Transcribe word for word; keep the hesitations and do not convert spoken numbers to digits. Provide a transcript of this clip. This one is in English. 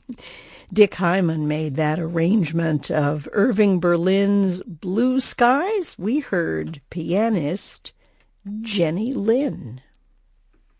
Dick Hyman made that arrangement of Irving Berlin's Blue Skies. We heard pianist Jenny Lind.